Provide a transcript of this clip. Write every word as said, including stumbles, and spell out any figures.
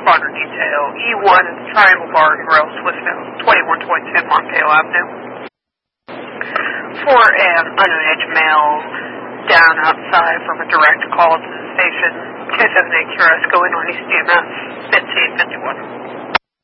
responder detail. E one is Triangle Bar and Grill, Swissville, twenty-one twenty-two Montail Avenue. For an underage male down outside from a direct call to the station, two seven eight Q R S going on East D M S, fifteen fifty-one.